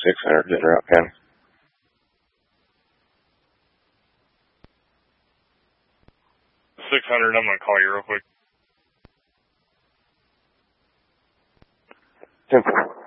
600 in Route County. 600, I'm going to call you real quick. 10-4.